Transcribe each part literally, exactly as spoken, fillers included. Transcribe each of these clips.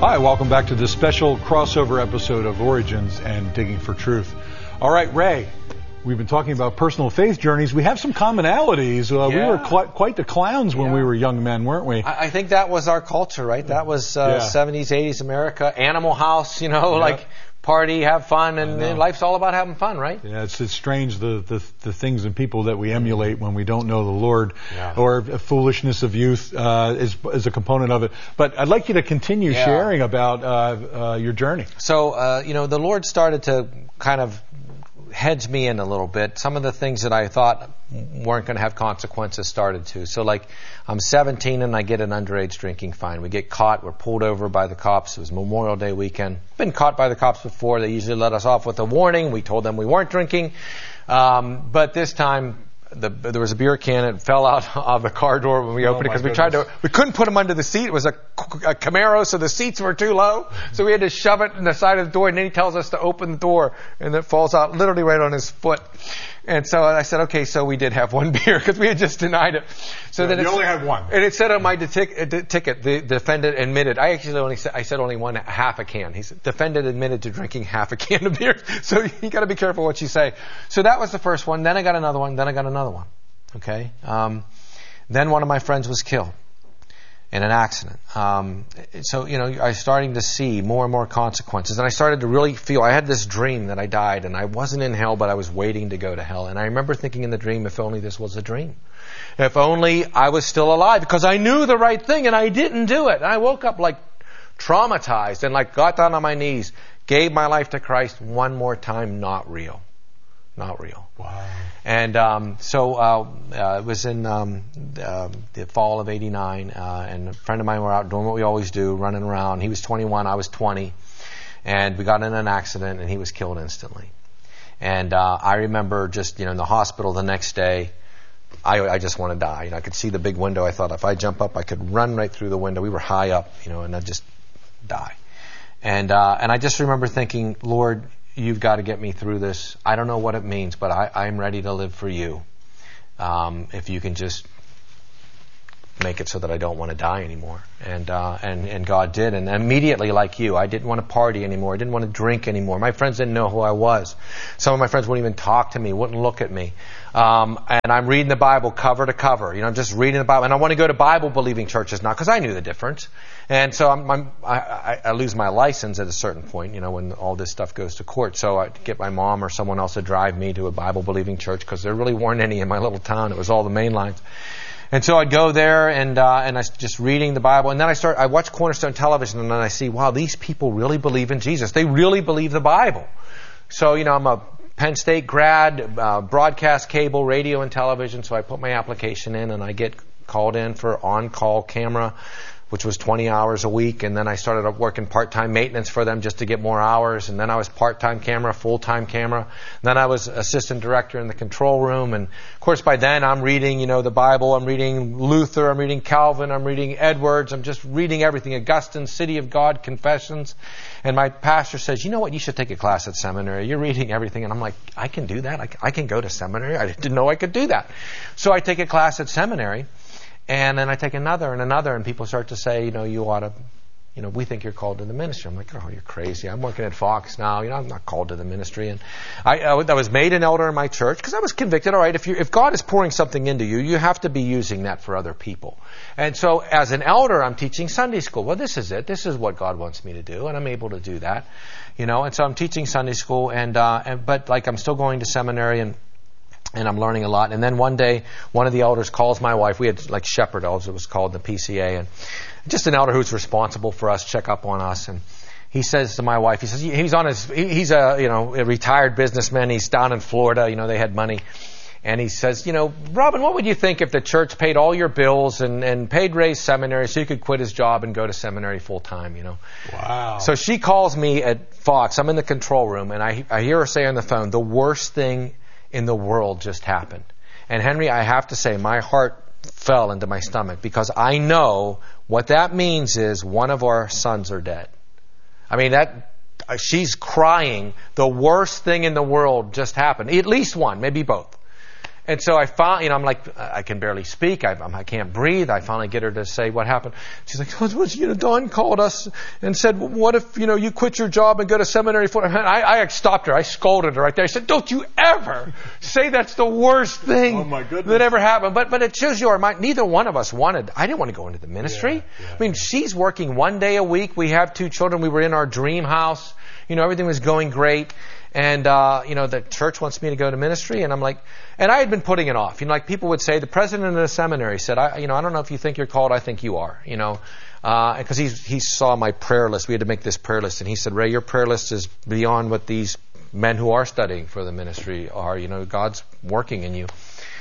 Hi, welcome back to this special crossover episode of Origins and Digging for Truth. All right, Ray, we've been talking about personal faith journeys. We have some commonalities. Uh, yeah. We were quite, quite the clowns when yeah. we were young men, weren't we? I, I think that was our culture, right? That was uh, yeah. seventies, eighties America, Animal House, you know, yeah. like party, have fun, and, and life's all about having fun, right? Yeah, it's, it's strange the, the the things and people that we emulate when we don't know the Lord, yeah. or foolishness of youth uh, is is a component of it. But I'd like you to continue yeah. sharing about uh, uh, your journey. So, uh, you know, the Lord started to kind of hedge me in a little bit. Some of the things that I thought weren't going to have consequences started to. So like I'm seventeen and I get an underage drinking fine. We get caught. We're pulled over by the cops. It was Memorial Day weekend. Been caught by the cops before. They usually let us off with a warning. We told them we weren't drinking. Um, but this time the, there was a beer can. It fell out of the car door when we opened oh it because we goodness. tried to, we couldn't put them under the seat. It was a, a Camaro, so the seats were too low. So we had to shove it in the side of the door, and then he tells us to open the door, and it falls out literally right on his foot. And so I said, okay, so we did have one beer because we had just denied it. So yeah, then you it, only had one. And it said on my de- de- ticket, the defendant admitted. I actually only said, I said only one half a can. He said, defendant admitted to drinking half a can of beer. So you got to be careful what you say. So that was the first one. Then I got another one. Then I got another one. Okay. Um, then one of my friends was killed in an accident. Um, so, you know, I was starting to see more and more consequences. And I started to really feel, I had this dream that I died and I wasn't in hell, but I was waiting to go to hell. And I remember thinking in the dream, if only this was a dream. If only I was still alive, because I knew the right thing and I didn't do it. And I woke up like traumatized and like got down on my knees, gave my life to Christ one more time. Not real. Not real. Wow. And um, so uh, uh, it was in um, uh, the fall of eighty-nine, uh, and a friend of mine were out doing what we always do, running around. He was twenty-one, I was twenty, and we got in an accident, and he was killed instantly. And uh, I remember just, you know, in the hospital the next day, I, I just want to die. You know, I could see the big window. I thought if I jump up, I could run right through the window. We were high up, you know, and I'd just die. And uh, and I just remember thinking, Lord, you've got to get me through this. I don't know what it means, but I, I'm ready to live for you. Um, if you can just make it so that I don't want to die anymore. And, uh, and, and God did. And immediately, like you, I didn't want to party anymore. I didn't want to drink anymore. My friends didn't know who I was. Some of my friends wouldn't even talk to me, wouldn't look at me. Um, and I'm reading the Bible cover to cover. You know, I'm just reading the Bible. And I want to go to Bible-believing churches now because I knew the difference. And so I'm, I'm, I, I lose my license at a certain point, you know, when all this stuff goes to court. So I get my mom or someone else to drive me to a Bible-believing church because there really weren't any in my little town. It was all the main lines. And so I'd go there and uh, and I was just reading the Bible. And then I start, I watch Cornerstone Television and then I see, wow, these people really believe in Jesus. They really believe the Bible. So, you know, I'm a Penn State grad, uh, broadcast cable, radio, and television. So I put my application in and I get called in for on-call camera, which was twenty hours a week. And then I started up working part-time maintenance for them just to get more hours. And then I was part-time camera, full-time camera. And then I was assistant director in the control room. And of course, by then I'm reading, you know, the Bible. I'm reading Luther. I'm reading Calvin. I'm reading Edwards. I'm just reading everything. Augustine, City of God, Confessions. And my pastor says, you know what? You should take a class at seminary. You're reading everything. And I'm like, I can do that. I can, I can go to seminary. I didn't know I could do that. So I take a class at seminary. And then I take another and another, and people start to say, you know, you ought to, you know, we think you're called to the ministry. I'm like, oh, you're crazy. I'm working at Fox now. You know, I'm not called to the ministry. And I, I was made an elder in my church because I was convicted. All right, if you, if God is pouring something into you, you have to be using that for other people. And so as an elder, I'm teaching Sunday school. Well, this is it. This is what God wants me to do, and I'm able to do that. You know, and so I'm teaching Sunday school, and, uh, and but like I'm still going to seminary and And I'm learning a lot. And then one day, one of the elders calls my wife. We had like shepherd elders, it was called, the P C A. And just an elder who's responsible for us, check up on us. And he says to my wife, he says, he's on his, he's a, you know, a retired businessman. He's down in Florida. You know, they had money. And he says, you know, Robin, what would you think if the church paid all your bills and, and paid Ray's seminary so you could quit his job and go to seminary full time, you know? Wow. So she calls me at Fox. I'm in the control room, and I, I hear her say on the phone, the worst thing in the world just happened. And Henry, I have to say, my heart fell into my stomach because I know what that means is one of our sons are dead. I mean, that she's crying. The worst thing in the world just happened. At least one, maybe both. And so I found, you know, I'm like, I can barely speak. I, I can't breathe. I finally get her to say what happened. She's like, oh, you know, Don called us and said, what if, you know, you quit your job and go to seminary for, and I, I stopped her. I scolded her right there. I said, don't you ever say that's the worst thing oh my goodness. that ever happened. But, but it shows you our mind. Neither one of us wanted, I didn't want to go into the ministry. Yeah, yeah, I mean, she's working one day a week. We have two children. We were in our dream house. You know, everything was going great. And, uh, you know, the church wants me to go to ministry. And I'm like, and I had been putting it off. You know, like people would say, the president of the seminary said, I, you know, I don't know if you think you're called. I think you are, you know, uh, because he, he saw my prayer list. We had to make this prayer list. And he said, Ray, your prayer list is beyond what these men who are studying for the ministry are. You know, God's working in you.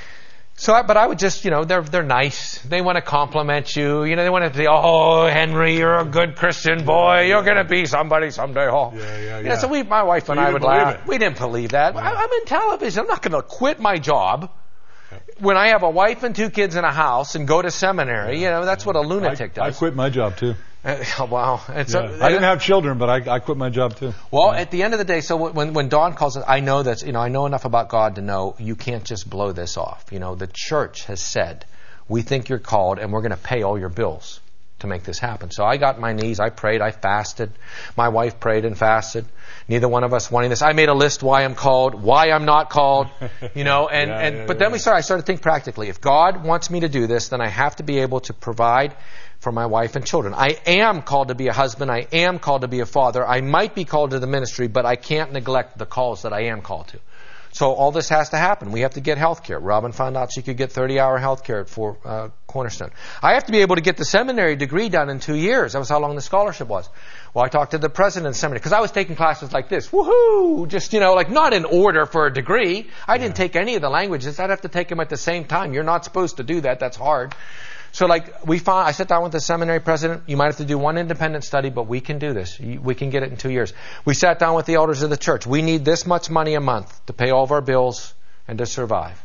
So, I, but I would just, you know, they're they're nice. They want to compliment you. You know, they want to say, "Oh, Henry, you're a good Christian boy. You're going to be somebody someday." Oh, yeah, yeah, yeah. You know, so we, my wife and so I would believe laugh. it. We didn't believe that. No. I, I'm in television. I'm not going to quit my job when I have a wife and two kids in a house and go to seminary. You know, that's what a lunatic I, does. I quit my job too. Uh, wow. And so, Yeah. I didn't have children, but I, I quit my job too. Well, at the end of the day, so when when Dawn calls us, I know that, you know, I know enough about God to know you can't just blow this off. You know, the church has said, we think you're called and we're going to pay all your bills to make this happen. So I got on my knees, I prayed, I fasted. My wife prayed and fasted. Neither one of us wanting this. I made a list why I'm called, why I'm not called, you know, and, yeah, and yeah, but yeah. then we started, I started to think practically. If God wants me to do this, then I have to be able to provide for my wife and children. I am called to be a husband. I am called to be a father. I might be called to the ministry, but I can't neglect the calls that I am called to. So all this has to happen. We have to get health care. Robin found out she could get thirty-hour health care for uh, Cornerstone. I have to be able to get the seminary degree done in two years. That was how long the scholarship was. Well, I talked to the president of the seminary because I was taking classes like this. Woohoo! Just, you know, like not in order for a degree. I didn't take any of the languages. I'd have to take them at the same time. You're not supposed to do that. That's hard. So like we found, I sat down with the seminary president. You might have to do one independent study, but we can do this. We can get it in two years. We sat down with the elders of the church. We need this much money a month to pay all of our bills and to survive.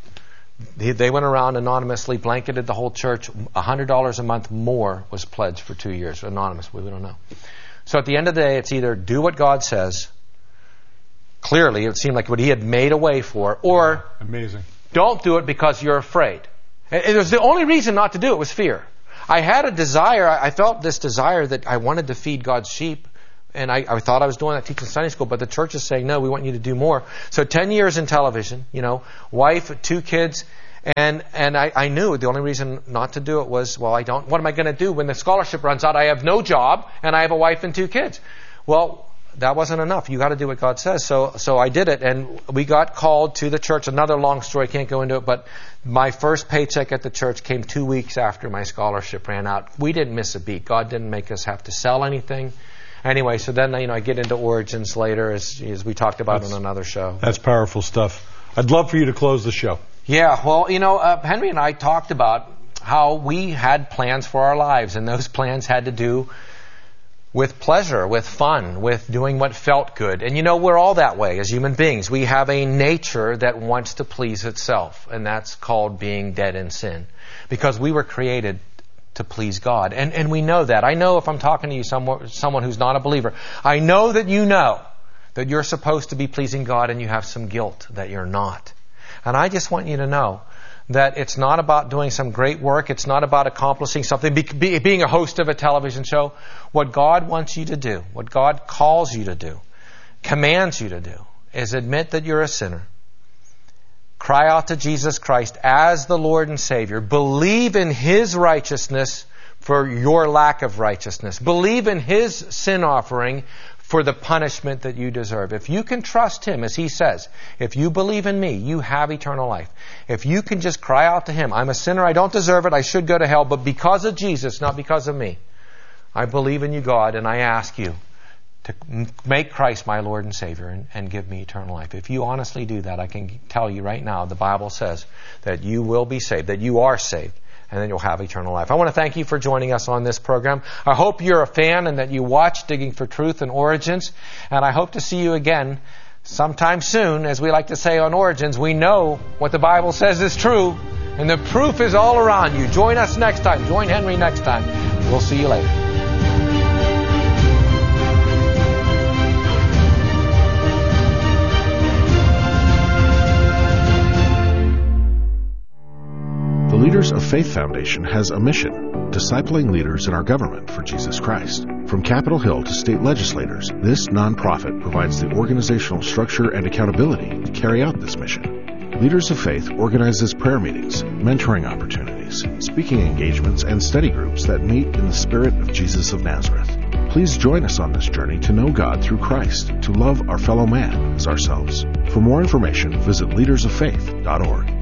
They went around anonymously, blanketed the whole church. one hundred dollars a month more was pledged for two years. Anonymous, we don't know. So at the end of the day, it's either do what God says. Clearly, it seemed like what he had made a way for, or yeah, amazing. Don't do it because you're afraid. And it was the only reason not to do it was fear. I had a desire, I felt this desire that I wanted to feed God's sheep. And I, I thought I was doing that teaching Sunday school, but the church is saying, no, we want you to do more. So ten years in television, you know, wife, two kids, and and I, I knew the only reason not to do it was, well, I don't, what am I going to do when the scholarship runs out? I have no job, and I have a wife and two kids. Well, that wasn't enough. You got to do what God says. So so I did it, and we got called to the church. Another long story, can't go into it, but my first paycheck at the church came two weeks after my scholarship ran out. We didn't miss a beat. God didn't make us have to sell anything. Anyway, so then, you know, I get into Origins later, as, as we talked about that's, on another show. That's powerful stuff. I'd love for you to close the show. Yeah, well, you know, uh, Henry and I talked about how we had plans for our lives, and those plans had to do with pleasure, with fun, with doing what felt good. And you know, we're all that way as human beings. We have a nature that wants to please itself, and that's called being dead in sin. Because we were created to please God. And and we know that. I know if I'm talking to you, someone, someone who's not a believer, I know that you know that you're supposed to be pleasing God and you have some guilt that you're not. And I just want you to know that it's not about doing some great work. It's not about accomplishing something, be, be, being a host of a television show. What God wants you to do, what God calls you to do, commands you to do, is admit that you're a sinner. Cry out to Jesus Christ as the Lord and Savior. Believe in His righteousness for your lack of righteousness. Believe in His sin offering for the punishment that you deserve. If you can trust Him, as He says, if you believe in me, you have eternal life. If you can just cry out to Him, I'm a sinner, I don't deserve it, I should go to hell, but because of Jesus, not because of me, I believe in you, God, and I ask you to make Christ my Lord and Savior and, and give me eternal life. If you honestly do that, I can tell you right now, the Bible says that you will be saved, that you are saved, and then you'll have eternal life. I want to thank you for joining us on this program. I hope you're a fan and that you watch Digging for Truth and Origins, and I hope to see you again sometime soon. As we like to say on Origins, we know what the Bible says is true, and the proof is all around you. Join us next time. Join Henry next time. We'll see you later. Leaders of Faith Foundation has a mission, discipling leaders in our government for Jesus Christ. From Capitol Hill to state legislators, this nonprofit provides the organizational structure and accountability to carry out this mission. Leaders of Faith organizes prayer meetings, mentoring opportunities, speaking engagements, and study groups that meet in the spirit of Jesus of Nazareth. Please join us on this journey to know God through Christ, to love our fellow man as ourselves. For more information, visit leaders of faith dot org.